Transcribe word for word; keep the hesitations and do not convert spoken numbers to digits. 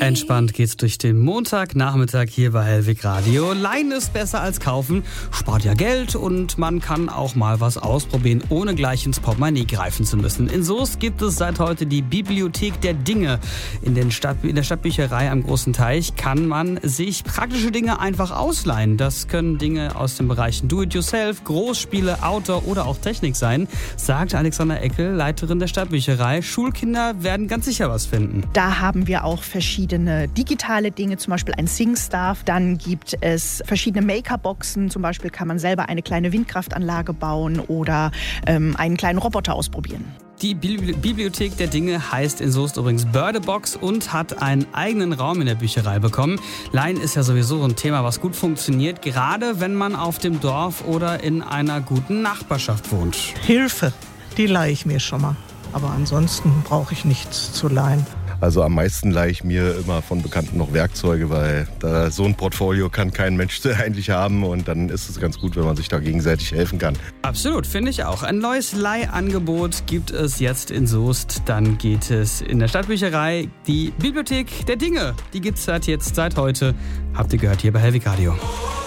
Entspannt geht's durch den Montagnachmittag hier bei Hellwig Radio. Leihen ist besser als kaufen, spart ja Geld und man kann auch mal was ausprobieren, ohne gleich ins Portemonnaie greifen zu müssen. In Soest gibt es seit heute die Bibliothek der Dinge. In, den Stadt, in der Stadtbücherei am Großen Teich kann man sich praktische Dinge einfach ausleihen. Das können Dinge aus den Bereichen Do-it-yourself, Großspiele, Outdoor oder auch Technik sein, sagt Alexandra Eckel, Leiterin der Stadtbücherei. Schulkinder werden ganz sicher was finden. Da haben wir auch verschiedene digitale Dinge, zum Beispiel ein SingStaff. Dann gibt es verschiedene Makerboxen. Zum Beispiel kann man selber eine kleine Windkraftanlage bauen oder ähm, einen kleinen Roboter ausprobieren. Die Bibliothek der Dinge heißt in Soest übrigens Bördebox und hat einen eigenen Raum in der Bücherei bekommen. Leihen ist ja sowieso ein Thema, was gut funktioniert, gerade wenn man auf dem Dorf oder in einer guten Nachbarschaft wohnt. Hilfe, die leihe ich mir schon mal. Aber ansonsten brauche ich nichts zu leihen. Also am meisten leihe ich mir immer von Bekannten noch Werkzeuge, weil da so ein Portfolio kann kein Mensch eigentlich haben und dann ist es ganz gut, wenn man sich da gegenseitig helfen kann. Absolut, finde ich auch. Ein neues Leihangebot gibt es jetzt in Soest. Dann geht es in der Stadtbücherei. Die Bibliothek der Dinge, die gibt es seit jetzt, seit heute. Habt ihr gehört hier bei Hellwig Radio.